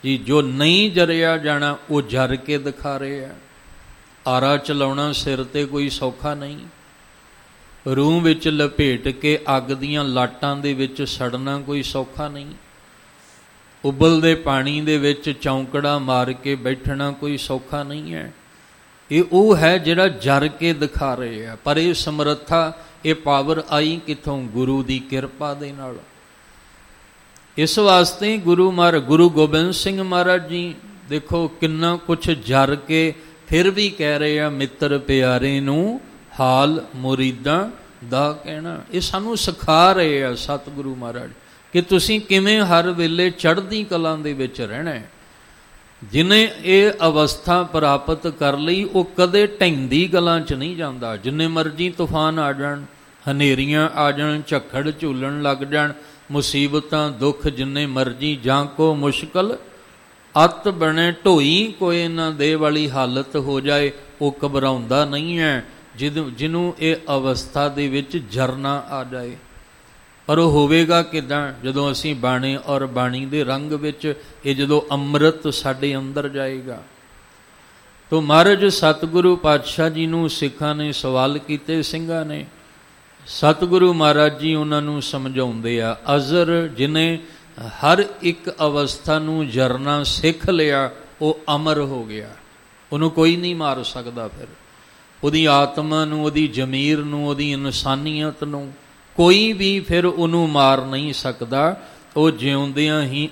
ਜੀ ਜੋ ਨਹੀਂ ਜਰਿਆ ਜਾਣਾ ਉਹ ਜਰ ਕੇ ਦਿਖਾ ਰਹੇ ਆ। ਆਰਾ ਚਲਾਉਣਾ ਸਿਰ ਤੇ ਕੋਈ ਸੌਖਾ ਨਹੀਂ। ਰੂਹ ਵਿੱਚ ਲਪੇਟ ਕੇ ਅੱਗ ਦੀਆਂ ਲਾਟਾਂ ਦੇ ਵਿੱਚ ਸੜਨਾ ਕੋਈ ਸੌਖਾ ਨਹੀਂ। ਉਬਲਦੇ ਪਾਣੀ ਦੇ ਵਿੱਚ ਚੌਂਕੜਾ ਮਾਰ ਕੇ ਬੈਠਣਾ ਕੋਈ ਸੌਖਾ ਨਹੀਂ ਹੈ। ਇਹ ਉਹ ਹੈ ਜਿਹੜਾ ਜਰ ਕੇ ਦਿਖਾ ਰਹੇ ਆ। ਪਰ ਇਹ ਸਮਰੱਥਾ, ਇਹ ਪਾਵਰ ਆਈ ਕਿੱਥੋਂ? ਗੁਰੂ ਦੀ ਕਿਰਪਾ ਦੇ ਨਾਲ। ਇਸ ਵਾਸਤੇ ਗੁਰੂ ਗੋਬਿੰਦ ਸਿੰਘ ਮਹਾਰਾਜ ਜੀ ਦੇਖੋ ਕਿੰਨਾ ਕੁਛ ਜਰ ਕੇ ਫਿਰ ਵੀ ਕਹਿ ਰਹੇ ਆ, ਮਿੱਤਰ ਪਿਆਰੇ ਨੂੰ ਹਾਲ ਮੁਰੀਦਾਂ ਦਾ ਕਹਿਣਾ। ਇਹ ਸਾਨੂੰ ਸਿਖਾ ਰਹੇ ਆ ਸਤਿਗੁਰੂ ਮਹਾਰਾਜ ਕਿ ਤੁਸੀਂ ਕਿਵੇਂ ਹਰ ਵੇਲੇ ਚੜ੍ਹਦੀ ਕਲਾ ਦੇ ਵਿੱਚ ਰਹਿਣਾ। ਜਿਹਨੇ ਇਹ ਅਵਸਥਾ ਪ੍ਰਾਪਤ ਕਰ ਲਈ ਉਹ ਕਦੇ ਢਹਿੰਦੀ ਗੱਲਾਂ 'ਚ ਨਹੀਂ ਜਾਂਦਾ। ਜਿੰਨੇ ਮਰਜ਼ੀ ਤੂਫਾਨ ਆ ਜਾਣ, ਹਨੇਰੀਆਂ ਆ ਜਾਣ, ਝੱਖੜ ਝੂਲਣ ਲੱਗ ਜਾਣ, ਮੁਸੀਬਤਾਂ ਦੁੱਖ ਜਿੰਨੇ ਮਰਜ਼ੀ, ਜਾਂ ਕੋ ਮੁਸ਼ਕਲ ਅੱਤ ਬਣੇ ਢੋਈ ਕੋਈ ਨਾ ਦੇ ਵਾਲੀ ਹਾਲਤ ਹੋ ਜਾਏ, ਉਹ ਘਬਰਾਉਂਦਾ ਨਹੀਂ ਹੈ ਜਿਹਨੂੰ ਇਹ ਅਵਸਥਾ ਦੇ ਵਿੱਚ ਜਰਨਾ ਆ ਜਾਏ। ਪਰ ਉਹ ਹੋਵੇਗਾ ਕਿੱਦਾਂ? ਜਦੋਂ ਅਸੀਂ ਬਾਣੇ ਔਰ ਬਾਣੀ ਦੇ ਰੰਗ ਵਿੱਚ, ਇਹ ਜਦੋਂ ਅੰਮ੍ਰਿਤ ਸਾਡੇ ਅੰਦਰ ਜਾਏਗਾ। ਤੋ ਮਹਾਰਾਜ ਸਤਿਗੁਰੂ ਪਾਤਸ਼ਾਹ ਜੀ ਨੂੰ ਸਿੱਖਾਂ ਨੇ ਸਵਾਲ ਕੀਤੇ, ਸਿੰਘਾਂ ਨੇ। ਸਤਿਗੁਰੂ ਮਹਾਰਾਜ ਜੀ ਉਹਨਾਂ ਨੂੰ ਸਮਝਾਉਂਦੇ ਆ, ਅਜ਼ਰ ਜਿਹਨੇ ਹਰ ਇੱਕ ਅਵਸਥਾ ਨੂੰ ਜਰਨਾ ਸਿੱਖ ਲਿਆ ਉਹ ਅਮਰ ਹੋ ਗਿਆ। ਉਹਨੂੰ ਕੋਈ ਨਹੀਂ ਮਾਰ ਸਕਦਾ। ਫਿਰ ਉਹਦੀ ਆਤਮਾ ਨੂੰ, ਉਹਦੀ ਜ਼ਮੀਰ ਨੂੰ, ਉਹਦੀ ਇਨਸਾਨੀਅਤ ਨੂੰ ਕੋਈ ਵੀ ਫਿਰ ਉਹਨੂੰ ਮਾਰ ਨਹੀਂ ਸਕਦਾ। ਉਹ ਜਿਉਂਦਿਆਂ ਹੀ